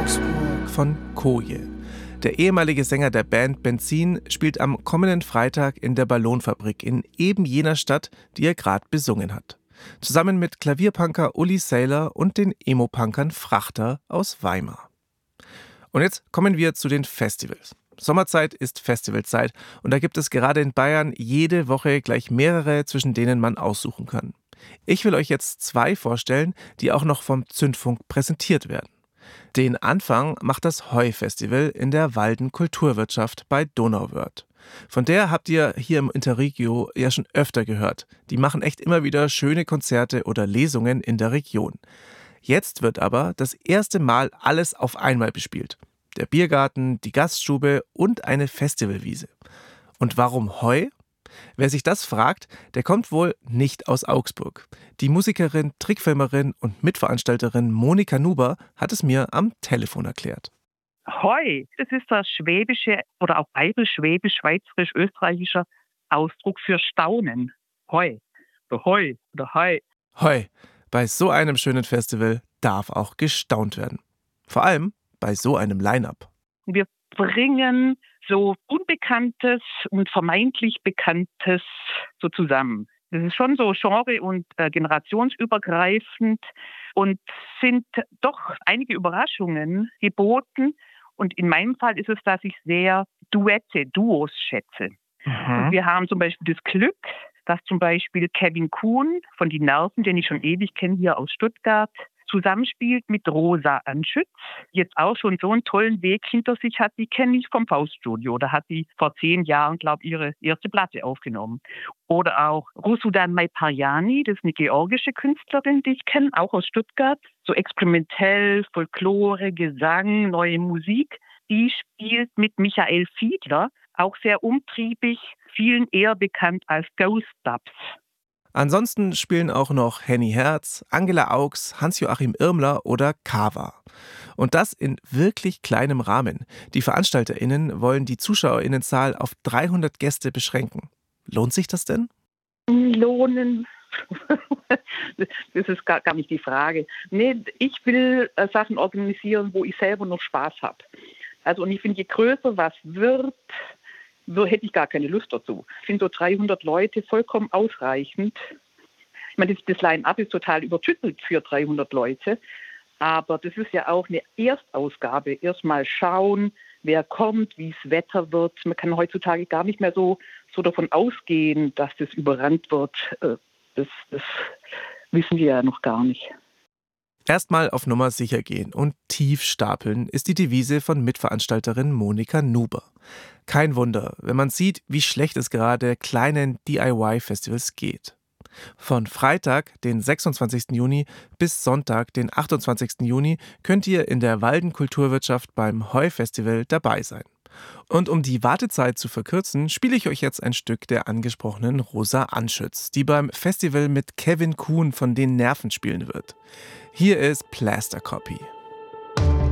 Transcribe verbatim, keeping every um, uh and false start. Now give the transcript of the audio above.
Augsburg von Koje. Der ehemalige Sänger der Band Benzin spielt am kommenden Freitag in der Ballonfabrik in eben jener Stadt, die er gerade besungen hat. Zusammen mit Klavierpunker Uli Saylor und den Emo-Punkern Frachter aus Weimar. Und jetzt kommen wir zu den Festivals. Sommerzeit ist Festivalzeit und da gibt es gerade in Bayern jede Woche gleich mehrere, zwischen denen man aussuchen kann. Ich will euch jetzt zwei vorstellen, die auch noch vom Zündfunk präsentiert werden. Den Anfang macht das Heu-Festival in der Walden Kulturwirtschaft bei Donauwörth. Von der habt ihr hier im Interregio ja schon öfter gehört. Die machen echt immer wieder schöne Konzerte oder Lesungen in der Region. Jetzt wird aber das erste Mal alles auf einmal bespielt. Der Biergarten, die Gaststube und eine Festivalwiese. Und warum Heu? Wer sich das fragt, der kommt wohl nicht aus Augsburg. Die Musikerin, Trickfilmerin und Mitveranstalterin Monika Nuber hat es mir am Telefon erklärt. Heu, das ist der schwäbische oder auch bayerisch-schwäbisch, schweizerisch, österreichischer Ausdruck für Staunen. Heu, oder Heu, oder Heu. Heu, bei so einem schönen Festival darf auch gestaunt werden. Vor allem bei so einem Line-up. Wir bringen so Unbekanntes und vermeintlich Bekanntes so zusammen. Das ist schon so genre- und äh, generationsübergreifend und sind doch einige Überraschungen geboten. Und in meinem Fall ist es, dass ich sehr Duette, Duos schätze. Mhm. Und wir haben zum Beispiel das Glück, dass zum Beispiel Kevin Kuhn von Die Nerven, den ich schon ewig kenne, hier aus Stuttgart, zusammenspielt mit Rosa Anschütz, jetzt auch schon so einen tollen Weg hinter sich hat. Die kenne ich vom Fauststudio. Da hat sie vor zehn Jahren, glaube ich, ihre erste Platte aufgenommen. Oder auch Rusudan Maiparjani, das ist eine georgische Künstlerin, die ich kenne, auch aus Stuttgart. So experimentell, Folklore, Gesang, neue Musik. Die spielt mit Michael Fiedler, auch sehr umtriebig, vielen eher bekannt als Ghost Dubs. Ansonsten spielen auch noch Henny Herz, Angela Augs, Hans-Joachim Irmler oder Kava. Und das in wirklich kleinem Rahmen. Die VeranstalterInnen wollen die ZuschauerInnenzahl auf dreihundert Gäste beschränken. Lohnt sich das denn? Lohnen. Das ist gar, gar nicht die Frage. Nee, ich will äh, Sachen organisieren, wo ich selber noch Spaß habe. Also und ich finde, je größer was wird, so hätte ich gar keine Lust dazu. Ich finde so dreihundert Leute vollkommen ausreichend. Ich meine, das, das Line-Up ist total übertüttelt für dreihundert Leute. Aber das ist ja auch eine Erstausgabe. Erstmal schauen, wer kommt, wie das Wetter wird. Man kann heutzutage gar nicht mehr so, so davon ausgehen, dass das überrannt wird. Das, das wissen wir ja noch gar nicht. Erstmal auf Nummer sicher gehen und tief stapeln ist die Devise von Mitveranstalterin Monika Nuber. Kein Wunder, wenn man sieht, wie schlecht es gerade kleinen D I Y-Festivals geht. Von Freitag, den sechsundzwanzigsten Juni, bis Sonntag, den achtundzwanzigsten Juni, könnt ihr in der Walden Kulturwirtschaft beim Heu-Festival dabei sein. Und um die Wartezeit zu verkürzen, spiele ich euch jetzt ein Stück der angesprochenen Rosa Anschütz, die beim Festival mit Kevin Kuhn von Den Nerven spielen wird. Hier ist Plaster Copy.